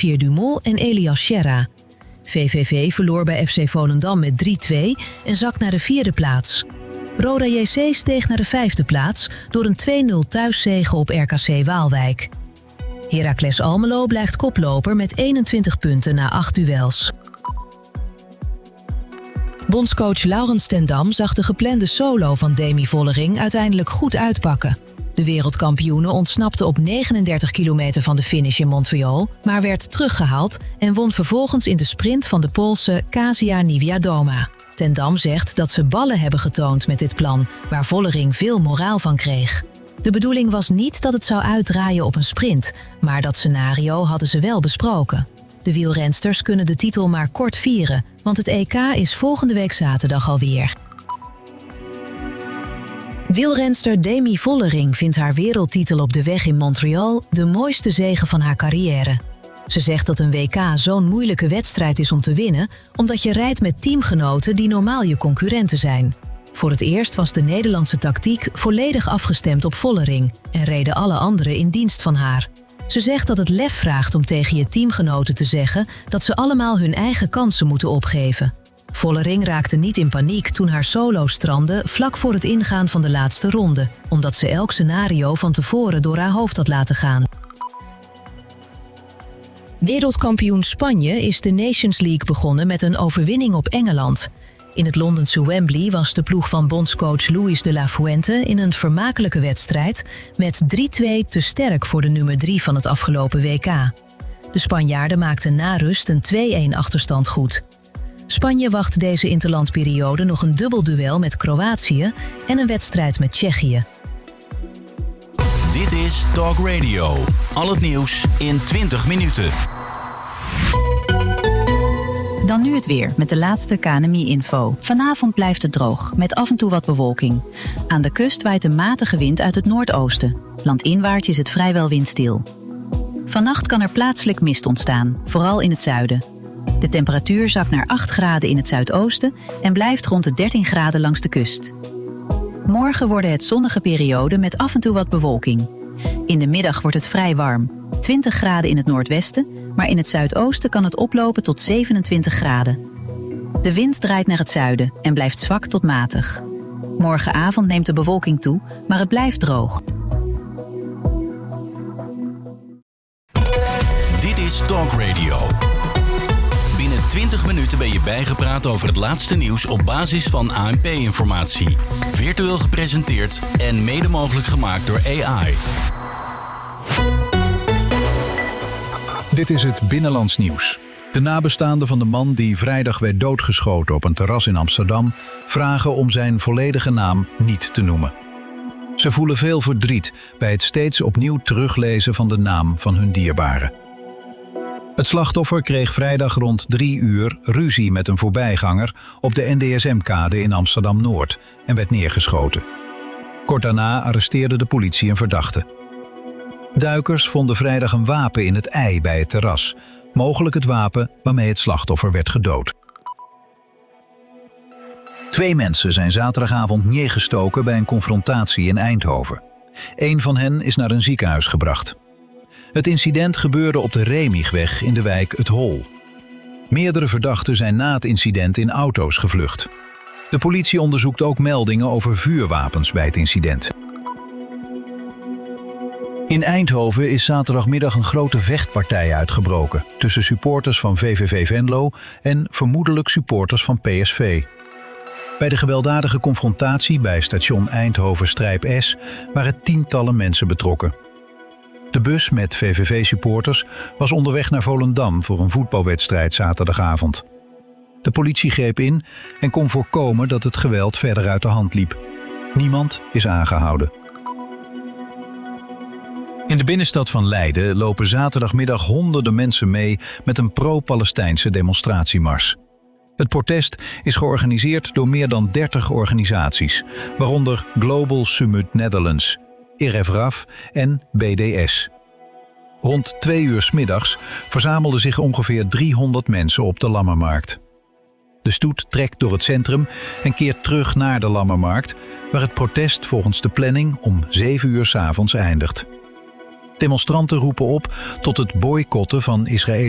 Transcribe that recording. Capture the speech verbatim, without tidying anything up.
Olivier Dumont en Elias Scherra. V V V verloor bij F C Volendam met drie-twee en zakt naar de vierde plaats. Roda J C steeg naar de vijfde plaats door een twee-nul thuiszege op R K C Waalwijk. Heracles Almelo blijft koploper met eenentwintig punten na acht duels. Bondscoach Laurens ten Dam zag de geplande solo van Demi Vollering uiteindelijk goed uitpakken. De wereldkampioene ontsnapte op negenendertig kilometer van de finish in Montreal, maar werd teruggehaald en won vervolgens in de sprint van de Poolse Kasia Niewiadoma. Ten Dam zegt dat ze ballen hebben getoond met dit plan, waar Vollering veel moraal van kreeg. De bedoeling was niet dat het zou uitdraaien op een sprint, maar dat scenario hadden ze wel besproken. De wielrensters kunnen de titel maar kort vieren, want het E K is volgende week zaterdag alweer. Wielrenster Demi Vollering vindt haar wereldtitel op de weg in Montreal de mooiste zege van haar carrière. Ze zegt dat een W K zo'n moeilijke wedstrijd is om te winnen, omdat je rijdt met teamgenoten die normaal je concurrenten zijn. Voor het eerst was de Nederlandse tactiek volledig afgestemd op Vollering en reden alle anderen in dienst van haar. Ze zegt dat het lef vraagt om tegen je teamgenoten te zeggen dat ze allemaal hun eigen kansen moeten opgeven. Vollering raakte niet in paniek toen haar solo strandde vlak voor het ingaan van de laatste ronde, omdat ze elk scenario van tevoren door haar hoofd had laten gaan. Wereldkampioen Spanje is de Nations League begonnen met een overwinning op Engeland. In het Londense Wembley was de ploeg van bondscoach Luis de la Fuente in een vermakelijke wedstrijd met drie-twee te sterk voor de nummer drie van het afgelopen W K. De Spanjaarden maakten na rust een twee-een achterstand goed. Spanje wacht deze interlandperiode nog een dubbelduel met Kroatië en een wedstrijd met Tsjechië. Dit is Talk Radio. Al het nieuws in twintig minuten. Dan nu het weer met de laatste K N M I-info. Vanavond blijft het droog, met af en toe wat bewolking. Aan de kust waait een matige wind uit het noordoosten. Landinwaarts is het vrijwel windstil. Vannacht kan er plaatselijk mist ontstaan, vooral in het zuiden. De temperatuur zakt naar acht graden in het zuidoosten en blijft rond de dertien graden langs de kust. Morgen worden het zonnige perioden met af en toe wat bewolking. In de middag wordt het vrij warm, twintig graden in het noordwesten, maar in het zuidoosten kan het oplopen tot zevenentwintig graden. De wind draait naar het zuiden en blijft zwak tot matig. Morgenavond neemt de bewolking toe, maar het blijft droog. Dit is Talk Radio. Binnen twintig minuten ben je bijgepraat over het laatste nieuws op basis van A N P-informatie. Virtueel gepresenteerd en mede mogelijk gemaakt door A I. Dit is het Binnenlands nieuws. De nabestaanden van de man die vrijdag werd doodgeschoten op een terras in Amsterdam vragen om zijn volledige naam niet te noemen. Ze voelen veel verdriet bij het steeds opnieuw teruglezen van de naam van hun dierbare. Het slachtoffer kreeg vrijdag rond drie uur ruzie met een voorbijganger op de N D S M-kade in Amsterdam-Noord en werd neergeschoten. Kort daarna arresteerde de politie een verdachte. Duikers vonden vrijdag een wapen in het IJ bij het terras, mogelijk het wapen waarmee het slachtoffer werd gedood. Twee mensen zijn zaterdagavond neergestoken bij een confrontatie in Eindhoven. Eén van hen is naar een ziekenhuis gebracht. Het incident gebeurde op de Remigweg in de wijk Het Hol. Meerdere verdachten zijn na het incident in auto's gevlucht. De politie onderzoekt ook meldingen over vuurwapens bij het incident. In Eindhoven is zaterdagmiddag een grote vechtpartij uitgebroken tussen supporters van V V V Venlo en vermoedelijk supporters van P S V. Bij de gewelddadige confrontatie bij station Eindhoven-Strijp S waren tientallen mensen betrokken. De bus met V V V-supporters was onderweg naar Volendam voor een voetbalwedstrijd zaterdagavond. De politie greep in en kon voorkomen dat het geweld verder uit de hand liep. Niemand is aangehouden. In de binnenstad van Leiden lopen zaterdagmiddag honderden mensen mee met een pro-Palestijnse demonstratiemars. Het protest is georganiseerd door meer dan dertig organisaties, waaronder Global Summit Netherlands, R F R A F en B D S. Rond twee uur 's middags verzamelden zich ongeveer driehonderd mensen op de Lammermarkt. De stoet trekt door het centrum en keert terug naar de Lammermarkt, waar het protest volgens de planning om zeven uur 's avonds eindigt. Demonstranten roepen op tot het boycotten van Israël.